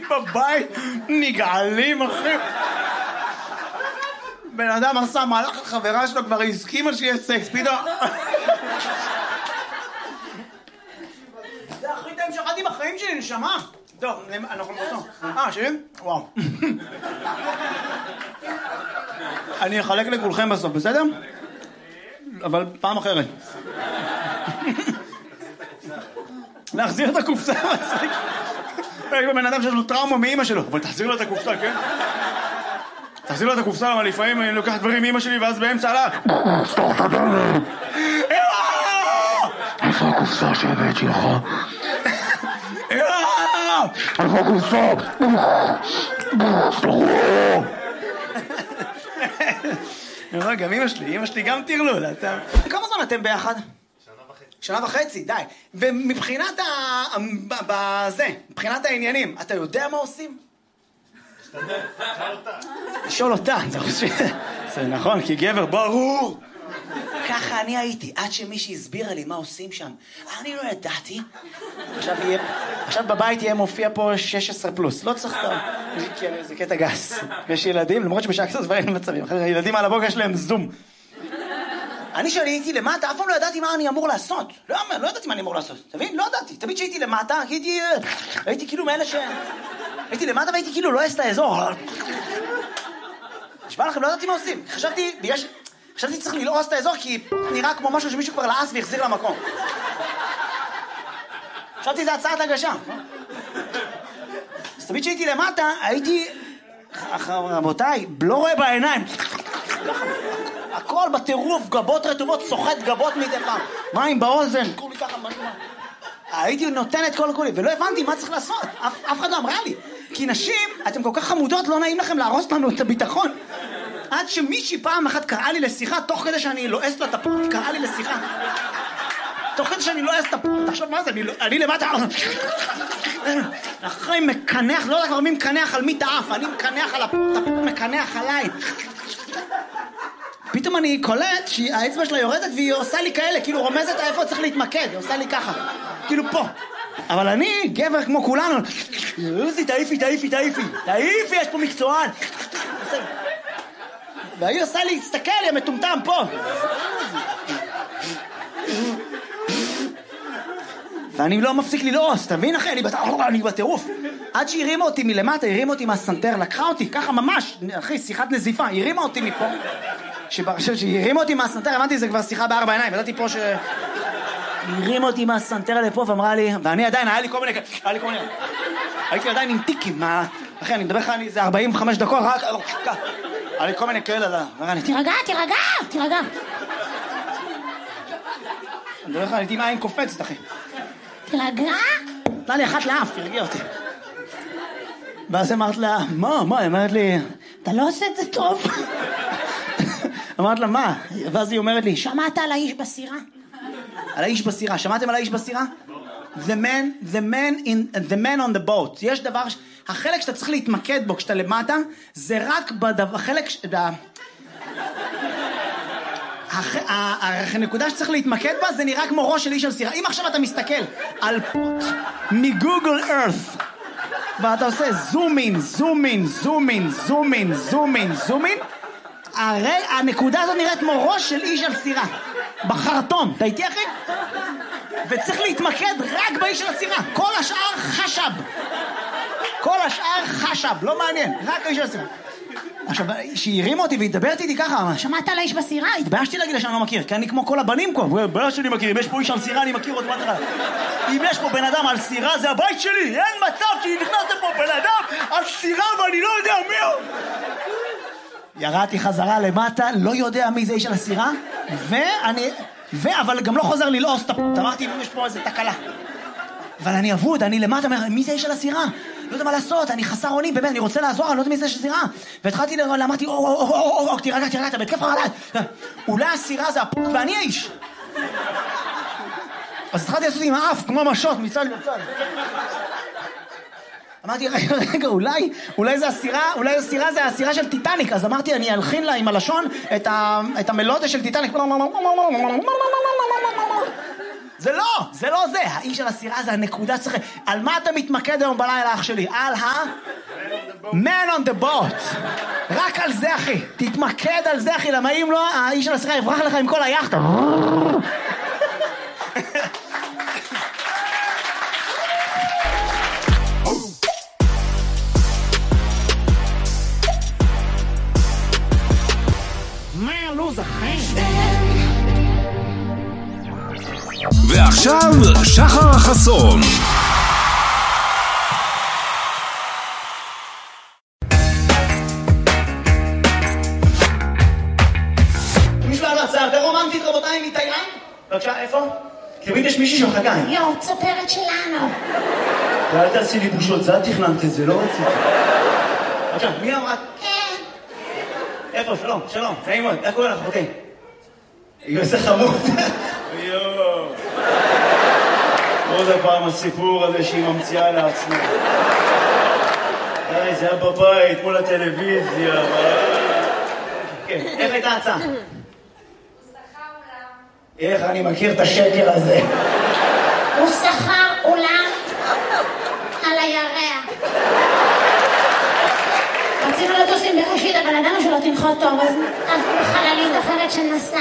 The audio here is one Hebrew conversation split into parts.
בבית נגעלים, אחי. בן אדם עשה מהלך החברה שלו, כבר הסכימה שיהיה סקס, פתאום... זה הכי טעים שאכלתי בחיים שלי, נשמה. טוב, אנחנו בסוף. שלי? וואו. אני אחלק לכולכם בסוף, בסדר? אבל פעם אחרת. להחזיר את הקופסה. יש בבן אדם שיש לו טראומה מאמא שלו, אבל תחזיר לו את הקופסה, כן? תחזיר לו את הקופסה, אבל לפעמים אני לוקח דברים מאמא שלי ואז באמצע עלה. סתוך את הדלת! איפה הקופסה שהבאת שלך? איפה הקופסה? גם אמא שלי גם תרלול. כמה זמן אתם ביחד? שנה וחצי, די. ומבחינת מבחינת העניינים, אתה יודע מה עושים? לשאול אותה. זה נכון, כי גבר ברור. ככה אני הייתי, עד שמישהי הסבירה לי מה עושים שם. אני לא ידעתי. עכשיו בבית יהיה מופיע פה 16 פלוס. לא צריך טוב. זה קטע גס. יש ילדים, למרות שבשעה קצת דברים מצבים. ילדים על הבוקר שלהם זום. אני שהייתי למטה, אף פעם לא ידעתי מה אני אמור לעשות. לא ידעתי מה אני אמור לעשות. תבין? לא ידעתי. תמיד שהייתי למטה, הייתי כאילו מאלה הייתי למטה והייתי כאילו לא אעש את האזור. נשמע לכם, לא ידעתי מה עושים. חשבתי צריך ללעוס את האזור כי נראה כמו משהו שמישהו כבר לעס והחזיר למקום. חשבתי זה הצעת הגשה. אז תמיד שהייתי למטה, הייתי... רבותיי, לא רואה בעיניים. הכל בטירוף, גבות רטובות, סוחט גבות מדי פעם. מים באוזן, כולי ככה משמע. הייתי נותנת כל כולי, ולא הבנתי מה צריך לעשות. אף אחד לא אמרה לי. כי נשים, אתם כל כך חמודות, לא נעים לכם להרוס לנו את הביטחון. עד שמישהי פעם אחת קראה לי לשיחה, תוך כדי שאני לועס לה את הפורט, קראה לי לשיחה. תוך כדי שאני לועס את הפורט, תחשוב מה זה, אני למטה... אחרי מקנח, לא יודע כבר מי מקנח על מי תאף, אני מקנח על הפורט, הפורט מקנח עליי. פתאום אני קולט שהאצבע שלה יורדת והיא עושה לי כאלה, כאילו רומזת איפה צריך להתמקד, היא עושה לי ככה, כאילו פה. אבל אני, גבר כמו כולנו, תעיפי, יש פה מקצוען. והיא עושה לי, תסתכל, היא המטומטם פה. ואני לא מפסיק ללעוס, תבין אחי, אני בטירוף. עד שהרימה אותי מלמטה, הרימה אותי מהסנטר, לקחה אותי, ככה ממש, אחי, שיחת נזיפה, הרימה אותי מפה. שהרימה אותי מהסנטר, הבנתי, זה כבר שיחה בארבע עיניים, ידעתי פה ש... הרימה אותי מהסנטר לפה ואמרה לי, ואני עדיין, היה לי כל מיני, הייתי עדיין עם טיקים, אחי, אני מדבר לך, זה 45 דקות, רק... היה לי כל מיני כאלה, תירגע. אני מדבר לך, הייתי עם עין קופצת, אחי. תירגע? נתנה לי אחת לאף, תרגיע אותי. ואז אמרת לה, מה? היא אמרת לי, אתה לא עושה את זה טוב. אמרת לה, מה? ואז היא אומרת לי, שמעת על האיש בסירה? על האיש בסירה, שמעתם על האיש בסירה? The man on the boat. יש דבר, החלק שאתה צריך להתמקד בו כשאתה למטה, זה רק בחלק, הנקודה שצריך להתמקד בה, זה נראה כמו ראש של איש על סירה. אם עכשיו אתה מסתכל על פוט מגוגל ארת, ואתה עושה זום אין, הרי הנקודה הזאת נראית כמו ראש של איש על סירה בחרטום, אתה איתי אחי? וצריך להתמקד רק באיש על הסירה, כל השאר חשב, לא מעניין, רק האיש על הסירה. עכשיו, שהיא הרימה אותי והתדברת איתי ככה, שמעת על האיש בסירה? התביישתי להגיד לה שאני לא מכיר, כי אני כמו כל הבנים פה, בעיה שאני מכיר, אם יש פה איש על סירה אני מכיר עוד מטרה. אם יש פה בן אדם על סירה זה הבית שלי, אין מצב שנכנס לפה בן אדם על סירה ואני לא יודע מי הוא. ירדתי חזרה למטה, לא יודע מי זה איש על הסירה, אבל גם לא חוזר ללעוס את הפות, אמרתי אם יש פה איזה תקלה. אבל אני אבוד, אני למטה, מי זה איש על הסירה? לא יודע מה לעשות, אני חסר אונים, באמת, אני רוצה לעזור, אני לא יודע מי זה איש על הסירה. והתחלתי אמרתי, תירגע, אתה בהתקף חרדה. אולי הסירה זה הפות ואני האיש. אז התחלתי לעשות עם האף, כמו משות, מצד לצד. אמרתי, רגע, אולי זה הסירה זה הסירה של טיטניק, אז אמרתי, אני אלחין לה עם הלשון את המלודיה של טיטניק. זה לא זה. האיש על הסירה זה הנקודה צריך... על מה אתה מתמקד היום בלילה, אח שלי? על Man on the boat. רק על זה, אחי. תתמקד על זה, אחי. למה אם לא, האיש על הסירה יברח לך עם כל היחטה. מה לוז החיים? ועכשיו שחר חסון. מישהו על הצעה יותר רומנטית, רבותיי, מתאילנד? בבקשה, איפה? תמיד יש מישהי שמחכה. יו, צופרת שלנו. ואל תעשי לי בושות, זה את תכננת את זה, לא רציתי. בבקשה, מי אמרה? כן. איפה? שלום, נעים מאוד, איך קוראים לך, אחותי? איזה חמוד. יואו. עוד הפעם הסיפור הזה שהיא ממציאה לעצמה. די, זה היה בבית, מול הטלוויזיה. כן, איך הייתה ההצעה? הוא שכר אולם. איך אני מכיר את השקר הזה? הוא שכר אולם על הירח. רצינו לטוס עם בראשית, אבל ידענו שלא תנחות טוב, אז בחללית אחרת שנסע.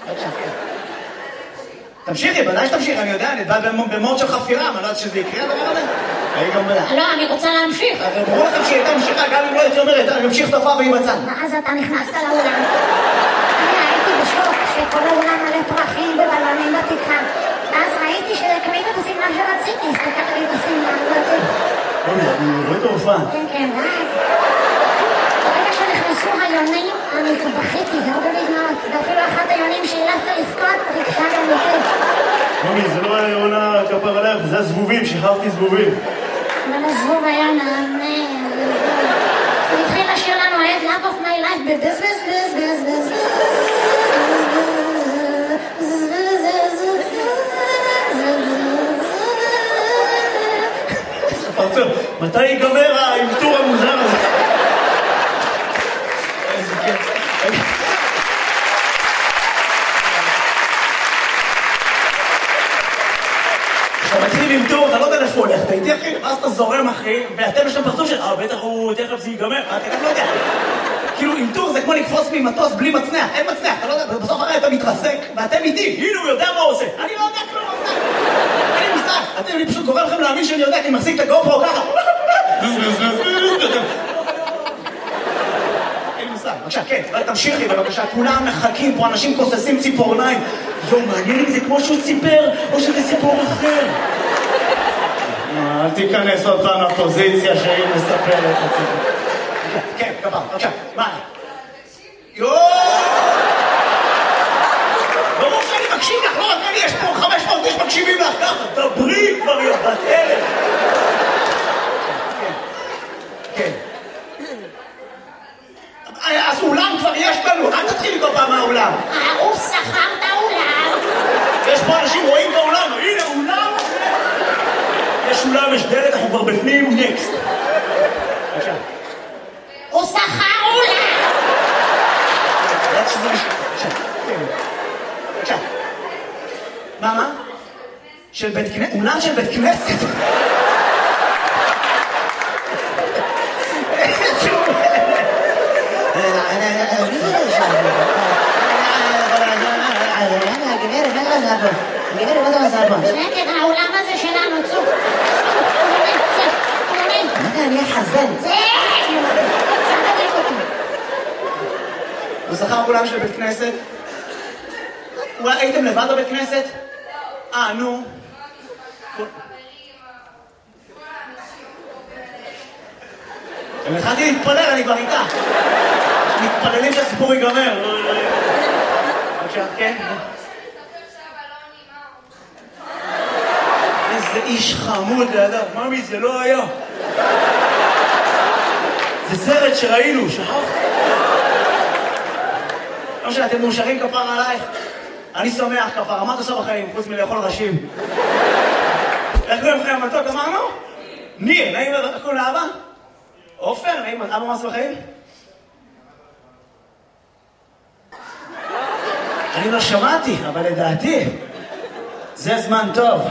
תמשיכי, בוודאי שתמשיכי, אני יודע, אני בא במוד של חפירה, אני לא יודעת שזה יקרה הדבר הזה. לא, אני רוצה להמשיך. הרי ברור לכם שהיא הייתה ממשיכה, גם אם לא הייתי אומרת, אני ממשיך תופעה והיא בצד. ואז אתה נכנסת לאולם. אני הייתי בשוק שכל האולם מלא פרחים ובלונים בתקרה. ואז ראיתי שקנית את השמלה שרציתי, הסתכלתי בשמלה הזאת. אני רואה את ההופעה. כן, ואז ברגע שנכנסו היונים, אני בכיתי, והרבה לי דמעות, ואפילו אחת היונים שהילפת לבכות, ריגשה גם אותי. מומי, זה לא היה עונה כפר עליך, זה הזבובים, שחררתי זבובים. אבל הזבוב היה נענה. הוא התחיל לשיר לנו את Love of my life בבזבזבזבזבז. פרצוף, מתי ייגמר האלתור המוזר הזה? איזה כיף. כשאתה מתחיל עם טור, אתה לא יודע איפה הולך, אתה איתי אחי, ואז אתה זורם אחי, ואתם יש שם פרצוף של, בטח הוא, תכף זה ייגמר, אתה גם לא יודע. כאילו עם טור זה כמו לקפוץ ממטוס בלי מצנח, אין מצנח, אתה לא יודע, בסוף הרי אתה מתרסק, ואתם איתי, הנה הוא יודע מה הוא עושה. אני לא יודע כלום, אני מושג, אני פשוט גורם לכם להאמין שאני יודע, כי אני מחזיק את הגופרו ככה. אין מושג, בבקשה, כן, תמשיכי בבקשה, כולם מחכים פה, אנשים כוססים ציפורניים. יום, מעניין אם זה כמו שהוא ציפר, או שזה סיפור אחר. אל תיכנס עוד פעם לפוזיציה שהיא מספרת את הסיפור. כן, כפר, בבקשה, מה? יואו! ברור שאני מקשיב לך, לא רק אני, יש פה 500 איש מקשיבים לך ככה, דברי כבר בת אלף. כן. אז אולם כבר יש לנו, אל תתחיל איתו פעם מהאולם. הוא שכר את האולם. יש פה אנשים רואים את האולם, הנה אולם. יש אולם, יש דלת, אנחנו כבר בפנים, נקסט. בבקשה. הוא שכר אולם. בבקשה. מה? של בית כנסת? אולם של בית כנסת? שקט, העולם הזה שלנו, צוק. אני אחזן. זה! תדליק אותי. הוא שכר אולם של בית כנסת? אולי הייתם לבד בבית כנסת? נו. אם התחלתי להתפלל, אני כבר איתה. מתפללים שהסיפור ייגמר. בבקשה, כן? איזה איש חמוד לידיו. ממי, זה לא היה. זה סרט שראינו, שכחת? לא משנה, אתם מאושרים כפר עלייך? אני שמח כפר, מה אתה עושה בחיים, חוץ מלאכול ראשים? איך קוראים לכם המתוק, אמרנו? ניר, נעים, איך קוראים לאבא? עופר, נעים, אבא מה עושה בחיים? אני לא שמעתי, אבל לדעתי זה זמן טוב.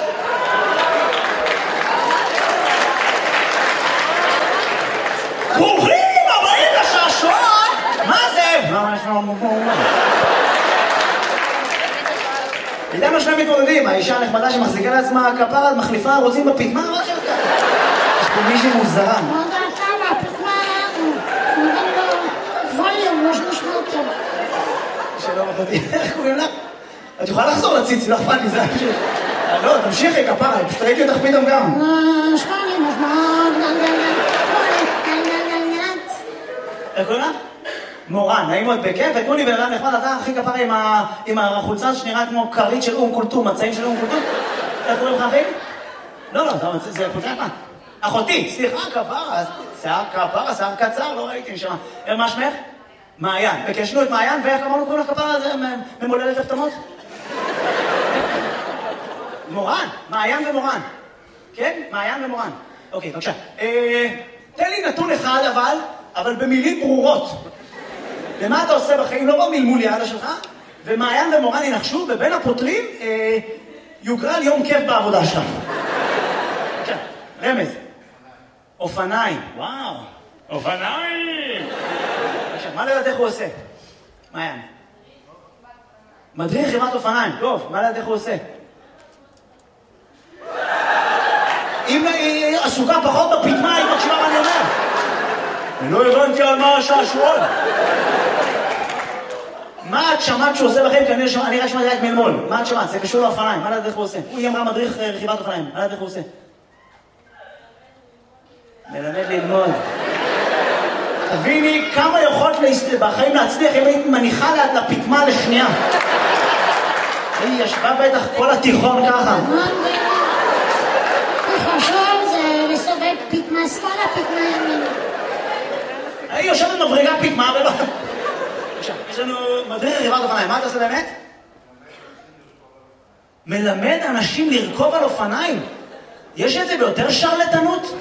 ברוכים הבאים לשעשועון! מה זה? מה יש לנו מומה? איתנו שני מתמודדים, האישה הנחמדה שמחזיקה לעצמה כפרה, מחליפה רוצים בפתמה, מה שלך? יש פה מישהי מוזרה. לא דעתה מהפתמה, נותן לו ווליום, לא משמעות טוב. שלום אחותי, איך קוראים לך? את יכולה לחזור לציץ, לא אכפת לי, זה פשוט... לא, תמשיכי כפרה, פשוט ראיתי אותך פתאום גם. שמעני, משמעות, איך קוראים לך? מורן, נעים מאוד בכיף, ותנו לי בן אדם נחמד, אתה הכי כפרה עם החולצה שנראה כמו כרית של קולטום, מצעים של קולטום. איך קוראים לך אחי? לא, זה חולצה נחמד. אחותי, סליחה, כפרה, שיער כפרה, שיער קצר, לא ראיתי נשמע. מה שמך? מעיין. בקשנו את מעיין, ואיך אמרנו קוראים לך כפרה, זה ממולדת הפתמות? מורן, מעיין ומורן. כן? מעיין ומורן. אוקיי, בבקשה. תן לי נתון אחד אבל במילים ברורות. ומה אתה עושה בחיים? לא במלמול יעדה שלך, ומעיין ומורן ינחשו, ובין הפותרים יוגרל יום כיף בעבודה שלך. עכשיו, רמז. אופניים. וואו, אופניים! עכשיו, מה לדעת איך הוא עושה? מעיין. מדריך חימת אופניים. טוב, מה לדעת איך הוא עושה? אם היא עסוקה פחות בפתמה, היא מקשיבה מה אני אומר. אני לא הבנתי על מה השעשועון. מה את שמעת שהוא עושה בחיים? אני רק שמעתי רק מלמול. מה את שמעת? זה קשור לאופניים. מה לדעת איך הוא עושה? היא אמרה מדריך רכיבת אופניים. מה לדעת איך הוא עושה? מלמד ללמוד. תביני כמה יכולת בחיים להצליח אם היית מניחה לפתמה לשנייה. היא ישבה בטח כל התיכון ככה. חשוב זה לסובב פתמה שמאלה, פתמה ימין. היא יושבת מבריגה פתמה ולא... עכשיו, יש לנו מדריך רכיבת אופניים. מה אתה עושה באמת? מלמד אנשים לרכוב על אופניים. יש את זה ביותר שרלטנות?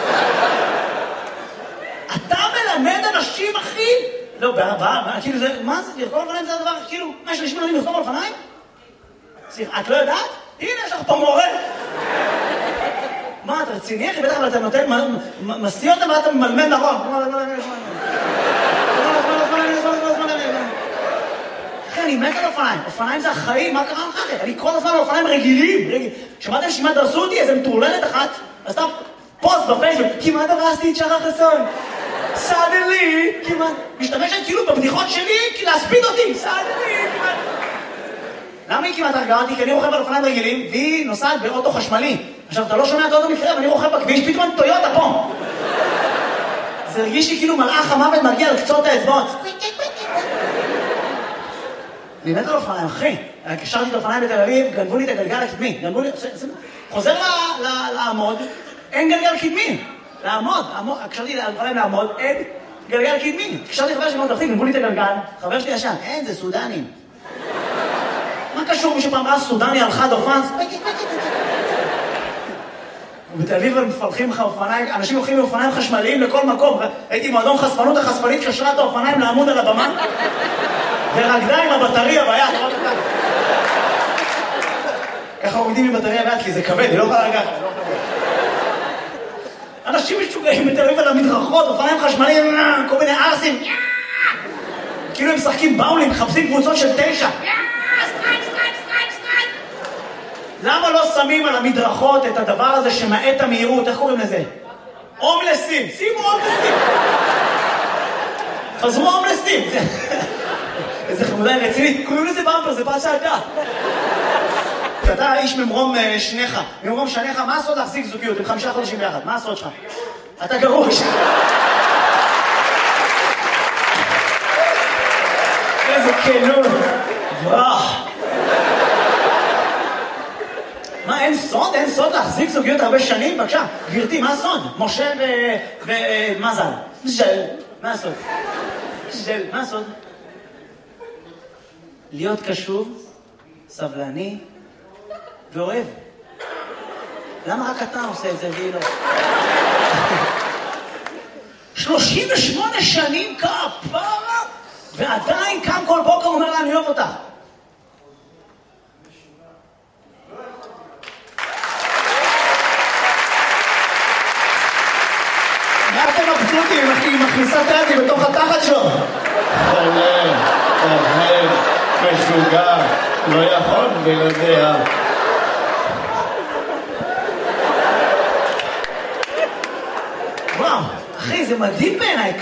אתה מלמד אנשים, אחי? לא, כאילו זה... מה זה? לרכוב על אופניים זה הדבר, כאילו... מה, יש אנשים מלמדים לרכוב על אופניים? סליחה, את לא יודעת? הנה, יש לך פה מורה. מה, אתה רציני? אחי, בטח, אבל אתה נותן... מסיא אותם ואתה ממלמד נכון. אחי, אני מת על אופניים. אופניים זה החיים, מה קרה לך? אני כל הזמן על אופניים רגילים. שמעתם שמה דרסו אותי? איזה מטורללת אחת. אז אתה פוסט בפייסבוק. כמעט הרסתי את שחר חסון. סאדלי, כמעט. משתמשת כאילו בבדיחות שלי להספיד אותי. סאדלי, כמעט. למה היא כמעט הרגעתי? כי אני רוכב על אופניים רגילים, והיא נוסעת באוטו חשמלי. עכשיו, אתה לא שומע את האוטו מתקרב, אני רוכב בכביש, פתאום טויוטה פה. זה הרגיש לי כאילו מלאך המוות מגיע על קצות האצבעות. אני מת על אופניים, אחי. קשרתי את האופניים בתל אביב, גנבו לי את הגלגל הקדמי. גנבו לי... חוזר לעמוד, אין גלגל קדמי. לעמוד. קשרתי את האופניים לעמוד, אין גלגל קדמי. קשרתי חבר שלי מאוד תפתיק, גנבו לי את הגלגל. חבר שלי ישן, אין, זה סודנים. מה קשור? מישהו פעם ראה סודני על חד אופן? ובתל אביב הם מפלחים לך אופניים, אנשים הולכים עם אופניים חשמליים לכל מקום. הייתי מועדון חשפנות, החשפנית קשרה את האופניים לעמוד על הבמה, ורקדה עם הבטריה ביד. ככה עומדים עם בטריה ביד, כי זה כבד, היא לא יכולה לגעת. אנשים משוגעים בתל אביב על המדרכות, אופניים חשמליים, כל מיני ארסים. כאילו הם משחקים באולינג, מחפשים קבוצות של 9. למה לא שמים על המדרכות את הדבר הזה שמעט המהירות? איך קוראים לזה? הומלסים. שימו הומלסים. חזרו הומלסים. איזה חמודה רצינית. קוראים לזה במפר, זה פעם שעדה. אתה איש ממרום שניך. ממרום שניך, מה הסוד להחזיק זוגיות? עם 5 חודשים ביחד. מה הסוד שלך? אתה גרוש. איזה כנות. ברח. מה, אין סוד? אין סוד להחזיק זוגיות הרבה שנים? בבקשה, גברתי, מה הסוד? משה ומזל. ז'ל. מה הסוד? ז'ל. מה הסוד? להיות קשוב, סבלני ואוהב. למה רק אתה עושה את זה והיא לא? 38 שנים כפרה, ועדיין קם כל בוקר אומר לה, אני אוהב אותך. אתם מבסוטים, היא מכניסה את היד בתוך התחת שלו. חולה, אוהב, משוגע, לא יכול בלעדיה. וואו, אחי, זה מדהים בעיניי.